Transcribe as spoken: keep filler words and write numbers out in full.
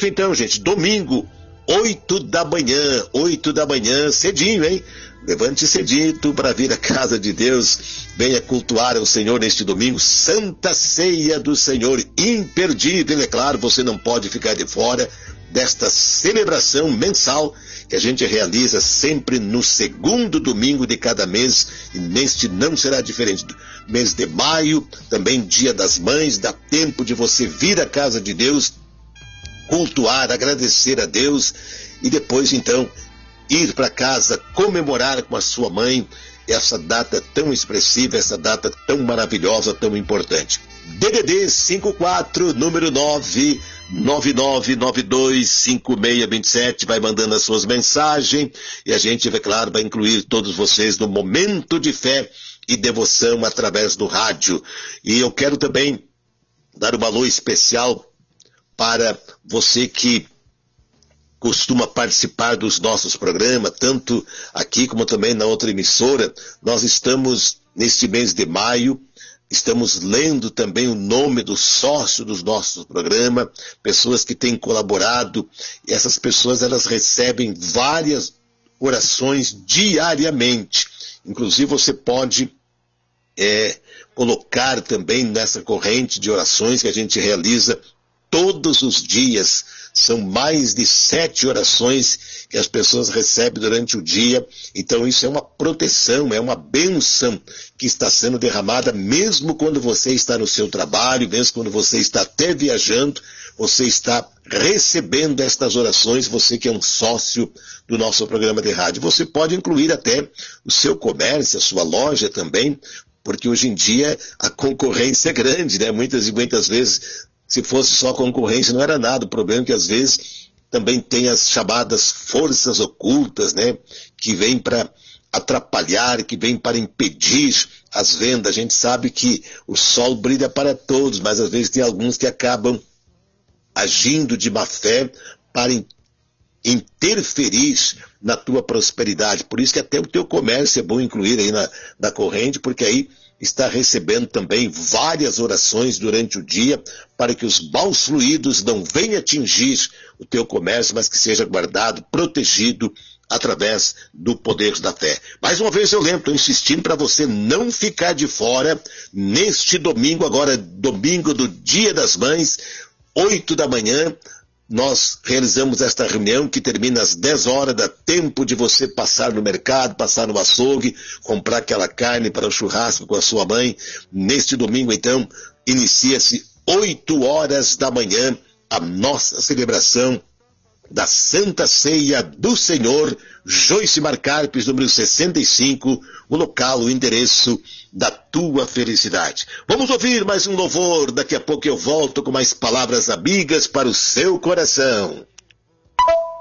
isso então, gente, domingo, oito da manhã, oito da manhã, cedinho, hein? Levante cedinho para vir à casa de Deus, venha cultuar o Senhor neste domingo, Santa Ceia do Senhor, imperdível, é claro, você não pode ficar de fora desta celebração mensal que a gente realiza sempre no segundo domingo de cada mês, e neste não será diferente. Mês de maio, também Dia das Mães, dá tempo de você vir à casa de Deus, cultuar, agradecer a Deus e depois então ir para casa comemorar com a sua mãe essa data tão expressiva, essa data tão maravilhosa, tão importante. D D D cinco quatro, número nove nove nove nove dois cinco seis dois sete, vai mandando as suas mensagens e a gente, é claro, vai incluir todos vocês no momento de fé e devoção através do rádio. E eu quero também dar um alô especial para você que costuma participar dos nossos programas, tanto aqui como também na outra emissora. Nós estamos, neste mês de maio, estamos lendo também o nome do sócio dos nossos programas, pessoas que têm colaborado, e essas pessoas elas recebem várias orações diariamente. Inclusive você pode é, colocar também nessa corrente de orações que a gente realiza todos os dias. São mais de sete orações que as pessoas recebem durante o dia. Então isso é uma proteção, é uma bênção que está sendo derramada, mesmo quando você está no seu trabalho, mesmo quando você está até viajando, você está recebendo estas orações, você que é um sócio do nosso programa de rádio. Você pode incluir até o seu comércio, a sua loja também, porque hoje em dia a concorrência é grande, né? Muitas e muitas vezes, se fosse só concorrência, não era nada. O problema é que às vezes também tem as chamadas forças ocultas, né? Que vêm para atrapalhar, que vêm para impedir as vendas. A gente sabe que o sol brilha para todos, mas às vezes tem alguns que acabam agindo de má fé para interferir na tua prosperidade. Por isso que até o teu comércio é bom incluir aí na, na corrente, porque aí está recebendo também várias orações durante o dia para que os maus fluidos não venham atingir o teu comércio, mas que seja guardado, protegido através do poder da fé. Mais uma vez eu lembro, estou insistindo para você não ficar de fora neste domingo, agora domingo do Dia das Mães, oito da manhã, nós realizamos esta reunião que termina às dez horas, dá tempo de você passar no mercado, passar no açougue, comprar aquela carne para o churrasco com a sua mãe. Neste domingo, então, inicia-se oito horas da manhã a nossa celebração da Santa Ceia do Senhor, Joyce Marcarpes, número sessenta e cinco, o local, o endereço da tua felicidade. Vamos ouvir mais um louvor, daqui a pouco eu volto com mais palavras amigas para o seu coração.